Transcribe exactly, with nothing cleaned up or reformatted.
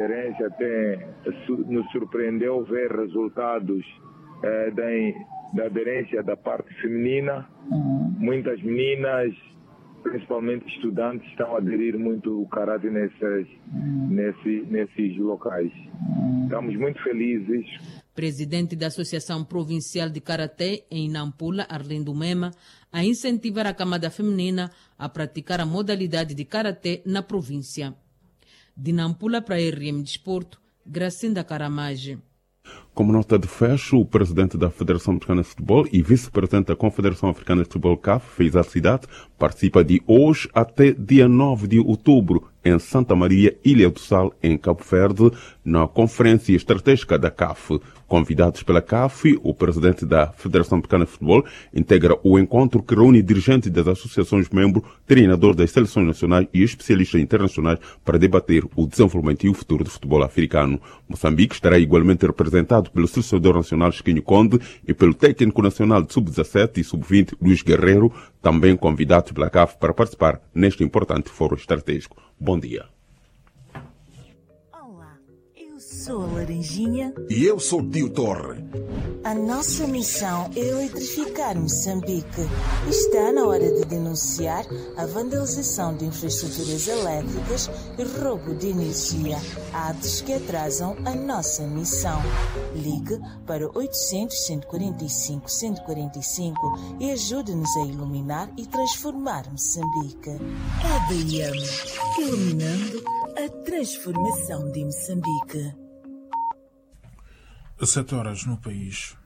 A até nos surpreendeu ver resultados eh, da, da aderência da parte feminina. Uhum. Muitas meninas, principalmente estudantes, estão a aderir muito o karatê nesses, uhum. nesse, nesses locais. Uhum. Estamos muito felizes. Presidente da Associação Provincial de Karatê em Nampula, Arlindo Mema, a incentivar a camada feminina a praticar a modalidade de karatê na província. De Nampula para a R M Desporto, Gracinda Caramage. Como nota de fecho, o presidente da Federação Africana de Futebol e vice-presidente da Confederação Africana de Futebol C A F, fez a cidade, participa de hoje até dia nove de outubro em Santa Maria, Ilha do Sal, em Cabo Verde, na Conferência Estratégica da C A F. Convidados pela C A F, o presidente da Federação Africana de Futebol integra o encontro que reúne dirigentes das associações membros, treinadores das seleções nacionais e especialistas internacionais para debater o desenvolvimento e o futuro do futebol africano. Moçambique estará igualmente representado pelo selecionador nacional Chiquinho Conde e pelo técnico nacional de sub dezassete e sub vinte Luís Guerreiro, também convidados pela C A F para participar neste importante fórum estratégico. Bom dia. Olá, eu sou a Laranjinha. E eu sou o Tio Torre. A nossa missão é eletrificar Moçambique. Está na hora de denunciar a vandalização de infraestruturas elétricas e roubo de energia, atos que atrasam a nossa missão. Ligue para oitocentos, cento e quarenta e cinco, cento e quarenta e cinco e ajude-nos a iluminar e transformar Moçambique. A B M, iluminando a transformação de Moçambique. Sete horas no país.